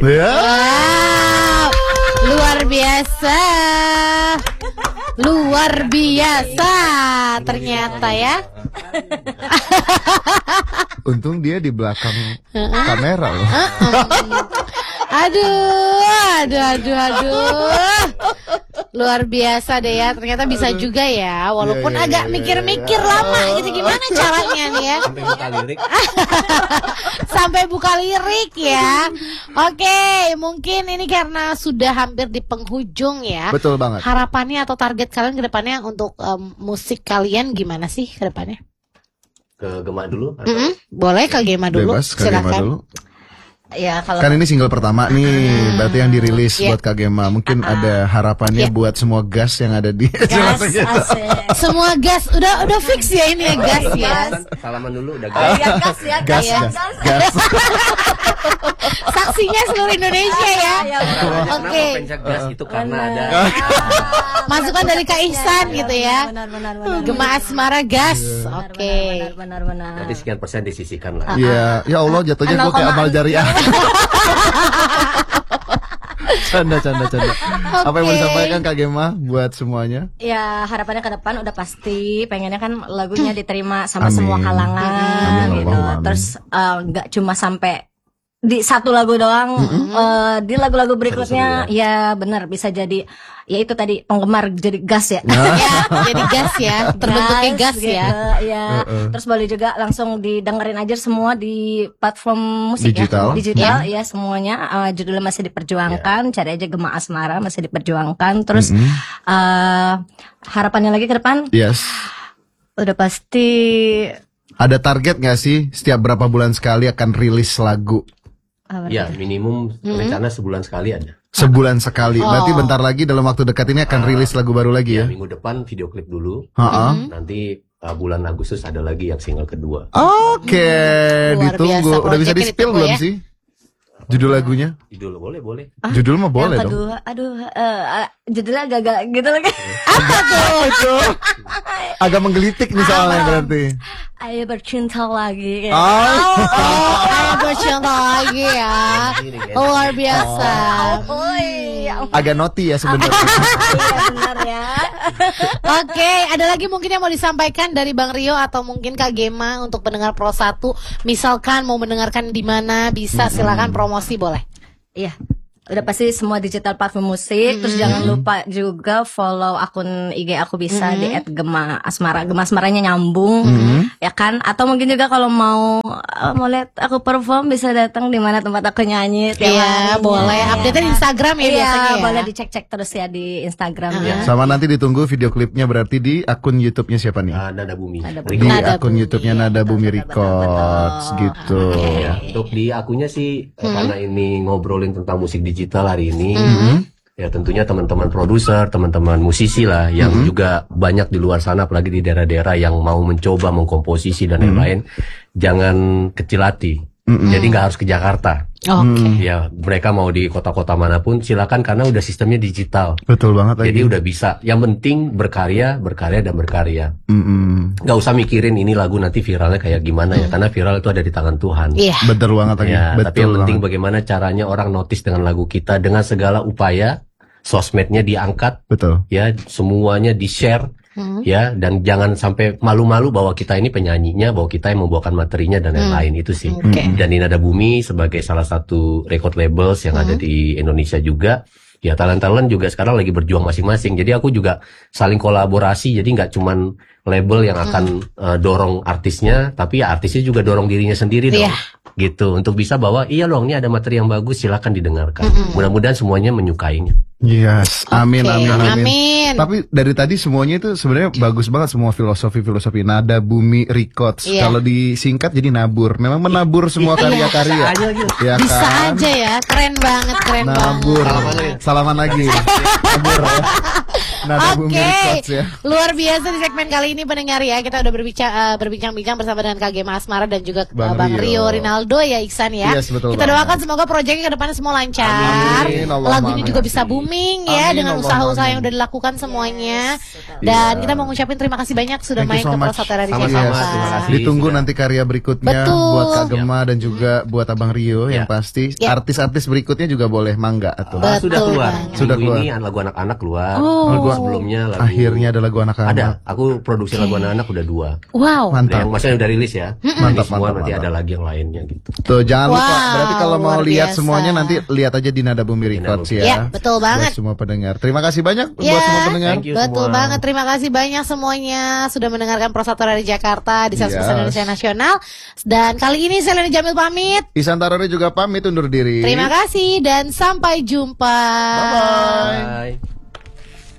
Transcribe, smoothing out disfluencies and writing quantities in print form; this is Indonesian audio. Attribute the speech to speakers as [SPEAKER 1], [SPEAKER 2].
[SPEAKER 1] Ya.
[SPEAKER 2] Wow, luar biasa. Luar biasa ternyata ya.
[SPEAKER 1] Untung dia di belakang kamera loh.
[SPEAKER 2] Aduh. Luar biasa deh ya. Ternyata bisa juga ya. Walaupun agak mikir-mikir lama gitu. Gimana caranya nih ya.
[SPEAKER 3] Sampai buka lirik.
[SPEAKER 2] Sampai buka lirik ya. Oke, mungkin ini karena sudah hampir di penghujung ya.
[SPEAKER 1] Betul banget.
[SPEAKER 2] Harapannya atau target kalian ke depannya untuk musik kalian gimana sih ke depannya?
[SPEAKER 3] Ke Gema dulu atau?
[SPEAKER 2] Boleh ke Gema dulu.
[SPEAKER 1] Bebas, Kak Gema
[SPEAKER 2] Silakan.
[SPEAKER 1] dulu.
[SPEAKER 4] Ya kalau
[SPEAKER 1] Kan ini single pertama nih, berarti yang dirilis buat Kak Gema. Mungkin ada harapannya buat semua gas yang ada di
[SPEAKER 4] gas asik.
[SPEAKER 2] Semua gas udah fix ya ini ya gas ya.
[SPEAKER 3] Salaman dulu udah
[SPEAKER 4] Ya gas ya
[SPEAKER 1] gas.
[SPEAKER 2] Saksinya seluruh Indonesia ya.
[SPEAKER 3] Kenapa
[SPEAKER 2] Oke.
[SPEAKER 3] pencet gas itu karena ada
[SPEAKER 2] Masukan dari Kak Ihsan gitu ya.
[SPEAKER 4] Benar.
[SPEAKER 2] Gema Asmara gas. Oke.
[SPEAKER 4] Benar.
[SPEAKER 3] nanti sekian persen disisihkan lah.
[SPEAKER 1] Iya, ya Allah jatuhnya gue kayak amal jariah. Canda. Apa yang mau disampaikan Kak Gema buat semuanya?
[SPEAKER 4] Ya harapannya ke depan udah pasti pengennya kan lagunya diterima sama
[SPEAKER 1] Amin.
[SPEAKER 4] semua kalangan
[SPEAKER 1] Amin,
[SPEAKER 4] gitu.
[SPEAKER 1] Allahumma amin.
[SPEAKER 4] Terus nggak cuma sampai di satu lagu doang, di lagu-lagu berikutnya ya benar bisa jadi ya itu tadi penggemar jadi gas ya.
[SPEAKER 2] Ya, jadi gas ya. Terbentuknya gas
[SPEAKER 4] gitu,
[SPEAKER 2] ya.
[SPEAKER 4] ya. Terus boleh juga langsung didengerin aja semua di platform musik
[SPEAKER 1] Digital.
[SPEAKER 4] ya semuanya. Judulnya masih diperjuangkan, cari aja Gema Asmara masih diperjuangkan. Terus harapannya lagi ke depan
[SPEAKER 1] Yes.
[SPEAKER 4] udah pasti
[SPEAKER 1] Ada target gak sih setiap berapa bulan sekali akan rilis lagu?
[SPEAKER 3] Ya minimum rencana sebulan sekali ada.
[SPEAKER 1] Sebulan sekali. Berarti bentar lagi dalam waktu dekat ini akan rilis lagu baru lagi ya?
[SPEAKER 3] Minggu depan video klip dulu.
[SPEAKER 1] Ha-ha.
[SPEAKER 3] Nanti bulan Agustus ada lagi yang single kedua.
[SPEAKER 1] Oke,
[SPEAKER 2] Luar
[SPEAKER 1] ditunggu.
[SPEAKER 2] biasa,
[SPEAKER 1] Udah bisa
[SPEAKER 2] proyeknya
[SPEAKER 1] di-spill
[SPEAKER 2] ditunggu
[SPEAKER 1] belum
[SPEAKER 2] ya.
[SPEAKER 1] sih? Judul lagunya?
[SPEAKER 3] Judul boleh.
[SPEAKER 1] Judul mah boleh
[SPEAKER 4] yang
[SPEAKER 1] dong.
[SPEAKER 4] kedua, judulnya agak gitu lagi.
[SPEAKER 1] Itu agak menggelitik nih soalnya berarti.
[SPEAKER 4] Ayo bercinta lagi.
[SPEAKER 2] Ayo bercinta lagi ya. Luar biasa.
[SPEAKER 1] Agak noti ya sebenarnya.
[SPEAKER 4] Iya benar ya.
[SPEAKER 2] Oke, ada lagi mungkin yang mau disampaikan dari Bang Rio atau mungkin Kak Gema untuk pendengar Pro 1. Misalkan mau mendengarkan di mana bisa silakan promosi boleh.
[SPEAKER 4] Iya. Udah pasti semua digital platform musik. Terus jangan lupa juga follow akun IG aku bisa di @Gema_Asmara. Gema Asmaranya nyambung, ya kan? Atau mungkin juga kalau mau lihat aku perform bisa datang di mana tempat aku nyanyi.
[SPEAKER 2] Iya, boleh. Update di Instagram ya biasanya ya.
[SPEAKER 4] Boleh dicek-cek terus ya di Instagram ya.
[SPEAKER 1] Sama nanti ditunggu video klipnya berarti di akun YouTube-nya siapa nih?
[SPEAKER 3] Nada Bumi.
[SPEAKER 1] Di akun YouTube-nya Nada Bumi Records gitu.
[SPEAKER 3] Ya, untuk di akunnya sih karena ini ngobrolin tentang musik digital hari ini, ya tentunya teman-teman produser, teman-teman musisi lah yang juga banyak di luar sana, apalagi di daerah-daerah yang mau mencoba mengkomposisi dan lain-lain, jangan kecil hati. Jadi nggak harus ke Jakarta.
[SPEAKER 2] Oke.
[SPEAKER 3] Ya mereka mau di kota-kota manapun silakan karena udah sistemnya digital.
[SPEAKER 1] Betul banget lagi.
[SPEAKER 3] Jadi udah bisa. Yang penting berkarya dan berkarya. Nggak usah mikirin ini lagu nanti viralnya kayak gimana ya, karena viral itu ada di tangan Tuhan.
[SPEAKER 2] Iya.
[SPEAKER 1] Betul banget lagi.
[SPEAKER 3] Ya,
[SPEAKER 1] Betul
[SPEAKER 3] tapi yang penting
[SPEAKER 1] banget.
[SPEAKER 3] bagaimana caranya orang notice dengan lagu kita dengan segala upaya, sosmednya diangkat,
[SPEAKER 1] Betul.
[SPEAKER 3] ya semuanya di-share, ya dan jangan sampai malu-malu bahwa kita ini penyanyinya, bahwa kita yang membawakan materinya dan lain-lain itu sih. Dan di Nada Bumi sebagai salah satu record labels yang ada di Indonesia juga. Ya talent-talent juga sekarang lagi berjuang masing-masing. Jadi aku juga saling kolaborasi. Jadi nggak cuman label yang akan dorong artisnya, tapi ya artisnya juga dorong dirinya sendiri dong. Gitu untuk bisa bahwa iya loh ini ada materi yang bagus, silakan didengarkan. Mudah-mudahan semuanya menyukainya.
[SPEAKER 1] Yes, amin,
[SPEAKER 2] Oke,
[SPEAKER 1] amin.
[SPEAKER 2] amin.
[SPEAKER 1] Tapi dari tadi semuanya itu sebenarnya bagus banget, semua filosofi Nada Bumi Records.
[SPEAKER 2] Iya.
[SPEAKER 1] Kalau disingkat jadi nabur. Memang menabur semua karya-karya. Ya
[SPEAKER 2] Bisa
[SPEAKER 1] kan?
[SPEAKER 2] aja ya. Keren banget, keren
[SPEAKER 1] Nabur.
[SPEAKER 2] banget.
[SPEAKER 1] Salaman lagi. Nabur ya. Nada Bumi
[SPEAKER 2] Oke,
[SPEAKER 1] Records ya.
[SPEAKER 2] luar biasa di segmen kali ini pendengar ya. Kita udah berbincang-bincang bersama dengan Kak Gema Asmara dan juga Bang Rio Rinaldo ya, Iksan ya.
[SPEAKER 1] Yes, betul
[SPEAKER 2] kita
[SPEAKER 1] banget.
[SPEAKER 2] doakan semoga proyeknya ke depannya semua lancar.
[SPEAKER 1] Amin, Allah
[SPEAKER 2] Lagunya juga bisa booming ya
[SPEAKER 1] Amin,
[SPEAKER 2] dengan
[SPEAKER 1] Allah
[SPEAKER 2] usaha-usaha
[SPEAKER 1] amin.
[SPEAKER 2] yang udah dilakukan semuanya. Dan kita mau ngucapin terima kasih banyak sudah
[SPEAKER 1] Thank you
[SPEAKER 2] main
[SPEAKER 1] so
[SPEAKER 2] ke
[SPEAKER 1] much.
[SPEAKER 2] Prosatera di
[SPEAKER 3] Sama-sama,
[SPEAKER 2] Jakarta.
[SPEAKER 3] terima kasih.
[SPEAKER 1] Ditunggu
[SPEAKER 3] Sudah.
[SPEAKER 1] nanti karya berikutnya
[SPEAKER 2] Betul.
[SPEAKER 1] buat Kak Gema dan juga buat Abang Rio yang pasti.
[SPEAKER 2] Ya.
[SPEAKER 1] Artis-artis berikutnya juga boleh mangga atau.
[SPEAKER 3] Sudah
[SPEAKER 2] Betul
[SPEAKER 3] keluar.
[SPEAKER 2] banget.
[SPEAKER 1] Sudah
[SPEAKER 3] Minggu
[SPEAKER 1] keluar.
[SPEAKER 3] ini lagu anak-anak keluar.
[SPEAKER 1] Lagu
[SPEAKER 3] Sebelumnya lagu
[SPEAKER 1] akhirnya ada lagu anak-anak.
[SPEAKER 3] ada. Aku produksi lagu anak-anak udah 2.
[SPEAKER 2] Wow.
[SPEAKER 1] Mantap.
[SPEAKER 3] Yang maksudnya udah rilis ya.
[SPEAKER 1] Mantap,
[SPEAKER 3] Rilis semua,
[SPEAKER 1] mantap,
[SPEAKER 3] nanti
[SPEAKER 1] mantap.
[SPEAKER 3] ada lagi yang lainnya gitu.
[SPEAKER 1] Tuh jangan lupa.
[SPEAKER 2] Wow,
[SPEAKER 1] Berarti kalau mau
[SPEAKER 2] luar
[SPEAKER 1] lihat
[SPEAKER 2] biasa.
[SPEAKER 1] semuanya nanti lihat aja di Nada Bumi Records ya.
[SPEAKER 2] Ya, betul banget.
[SPEAKER 1] Buat semua pendengar. Terima kasih banyak
[SPEAKER 2] Ya,
[SPEAKER 1] buat semua pendengar.
[SPEAKER 3] Thank you
[SPEAKER 2] betul
[SPEAKER 3] semua.
[SPEAKER 2] banget. Terima kasih banyak semuanya sudah mendengarkan Prosatera di Jakarta di 100%
[SPEAKER 1] Yes.
[SPEAKER 2] Indonesia Nasional. Dan kali ini saya Leni Jamil pamit.
[SPEAKER 1] Isan Tarari juga pamit undur diri.
[SPEAKER 2] Terima kasih dan sampai jumpa.
[SPEAKER 1] Bye-bye.
[SPEAKER 3] Bye.